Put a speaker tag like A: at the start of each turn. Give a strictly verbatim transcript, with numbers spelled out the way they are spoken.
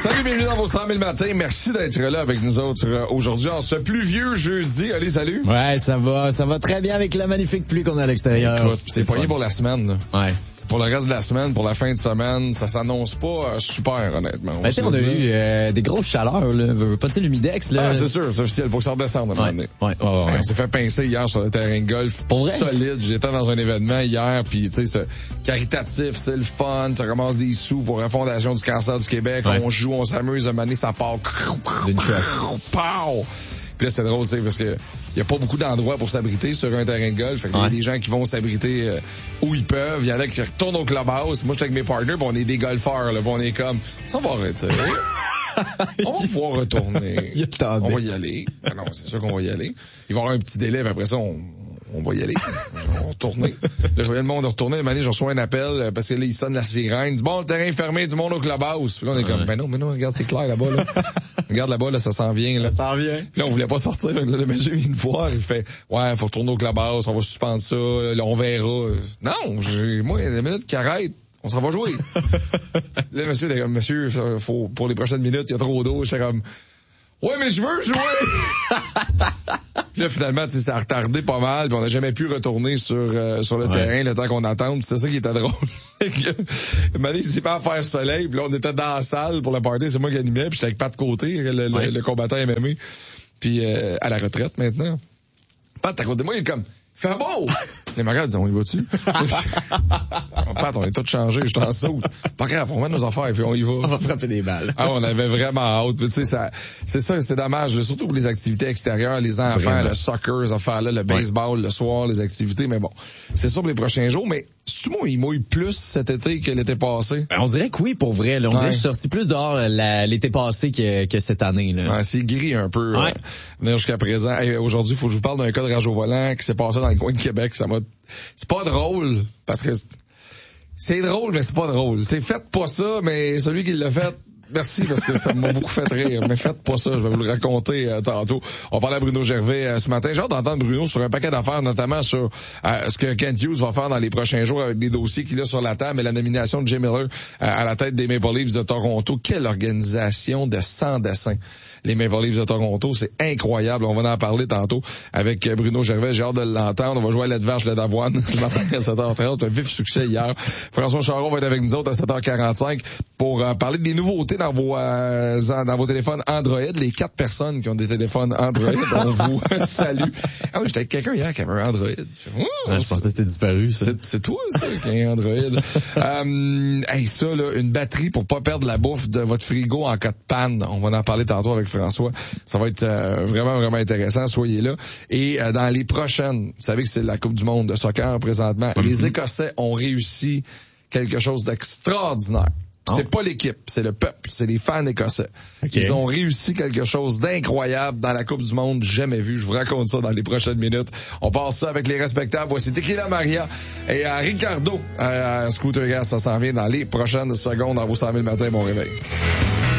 A: Salut, bienvenue dans vos cent mille matins. Merci d'être là avec nous autres euh, aujourd'hui en ce pluvieux jeudi. Allez, salut.
B: Ouais, ça va, ça va très bien avec la magnifique pluie qu'on a à l'extérieur.
A: Écoute, c'est poigné pour la semaine, là.
B: Ouais.
A: Pour le reste de la semaine, pour la fin de semaine, ça s'annonce pas euh, super, honnêtement. On,
B: ben, on a
A: dire.
B: eu euh, des grosses chaleurs, là. Pas de l'humidex, là.
A: Ah, c'est sûr, c'est officiel. Faut que ça redescende à un moment donné.
B: Ouais, ouais, ouais, ouais.
A: On s'est fait pincer hier sur le terrain de golf.
B: Pour vrai?
A: Solide. J'étais dans un événement hier, puis tu sais, c'est caritatif, c'est le fun. Tu ramasses des sous pour la Fondation du cancer du Québec. Ouais. On joue, on s'amuse. À un moment donné, ça part.
B: D'une shot.
A: Pow! Puis là, c'est drôle, c'est parce que il y a pas beaucoup d'endroits pour s'abriter sur un terrain de golf. Fait qu'il y a des gens qui vont s'abriter euh, où ils peuvent. Il y en a qui retournent au clubhouse. Moi, j'étais avec mes partners, pis on est des golfeurs, là, pis on est comme, ça va arrêter. On va pouvoir retourner. On va y aller. Ah non, c'est sûr qu'on va y aller. Il va y avoir un petit délai, puis après ça, on, on va y aller. On va retourner. Là, je voyais le monde retourner. Un moment donné, je reçois un appel, parce que là, il sonne la sirène. Il dit, bon, le terrain est fermé, du monde au clubhouse. Puis là, on est comme, ben non, mais non, regarde, c'est clair là-bas, là. Regarde là-bas, là, ça s'en vient, là. Ça s'en vient. Puis là, on voulait pas sortir. Là, le monsieur vient nous voir. Il fait, ouais, faut retourner au clubhouse, on va suspendre ça, là, on verra. Non, j'ai, moi, il y a des minutes qui arrêtent. On s'en va jouer. Là, monsieur, était comme, monsieur, faut, pour les prochaines minutes, il y a trop d'eau. J'étais comme, ouais, mais je veux jouer! Puis là, finalement, tu sais, ça a retardé pas mal, puis on n'a jamais pu retourner sur euh, sur le ouais. terrain le temps qu'on attend. C'est ça qui était drôle. C'est que, Mané, il s'est pas à faire soleil, puis là, on était dans la salle pour le party, c'est moi qui animais, puis j'étais avec Pat Côté, le, ouais. le, le combattant M M A, puis euh, à la retraite maintenant. Pat, à côté de moi, il est comme, il fait beau! Les marins disent, on y va-tu? Pat, on est tous changés, je t'en saute. Pas grave, on va nos affaires, puis on y va.
B: On va frapper des balles.
A: Ah, on avait vraiment hâte. Tu sais, ça, c'est ça, c'est dommage, là, surtout pour les activités extérieures, les enfants, vraiment. Le soccer, les affaires-là, le baseball, ouais. le soir, les activités, mais bon. C'est ça pour les prochains jours, mais c'est tout moi, il mouille plus cet été que l'été passé.
B: Ben, on dirait que oui, pour vrai, là. On ouais. dirait que je suis sorti plus dehors la, l'été passé que, que cette année, là.
A: Ouais, c'est gris un peu, ouais. euh, venir jusqu'à présent. Hey, aujourd'hui, faut que je vous parle d'un cas de rage au volant qui s'est passé dans le coin de Québec. Ça m'a, c'est pas drôle, parce que c'est drôle, mais c'est pas drôle. T'sais, faites pas ça, mais celui qui l'a fait, merci, parce que ça m'a beaucoup fait rire. Mais faites pas ça, je vais vous le raconter euh, tantôt. On parlait à Bruno Gervais euh, ce matin. J'ai hâte d'entendre Bruno sur un paquet d'affaires, notamment sur euh, ce que Kent Hughes va faire dans les prochains jours avec des dossiers qu'il a sur la table et la nomination de Jay Miller euh, à la tête des Maple Leafs de Toronto. Quelle organisation de sans dessin. Les Maple Leafs de Toronto, c'est incroyable. On va en parler tantôt avec Bruno Gervais. J'ai hâte de l'entendre. On va jouer à l'aide vache de d'avoine ce matin à sept heures trente. Un vif succès hier. François Charon va être avec nous autres à sept heures quarante-cinq pour euh, parler des nouveautés dans vos euh, dans vos téléphones Android. Les quatre personnes qui ont des téléphones Android, on vous salue. Ah oui, j'étais avec quelqu'un hier qui avait un Android.
B: Oh, ah, je pensais que c'était disparu, ça.
A: C'est, c'est toi, ça, qui a un Android. euh, hey, ça, là, une batterie pour pas perdre la bouffe de votre frigo en cas de panne. On va en parler tantôt avec François. Ça va être euh, vraiment, vraiment intéressant. Soyez là. Et euh, dans les prochaines, vous savez que c'est la Coupe du monde de soccer présentement. Mm-hmm. Les Écossais ont réussi quelque chose d'extraordinaire. Oh. C'est pas l'équipe, c'est le peuple, c'est les fans écossais. Okay. Ils ont réussi quelque chose d'incroyable dans la Coupe du monde, jamais vu. Je vous raconte ça dans les prochaines minutes. On passe ça avec les respectables. Voici Tequila Maria et à Ricardo à Scooter Gas. Ça s'en vient dans les prochaines secondes dans vos cent mille matins. Bon réveil.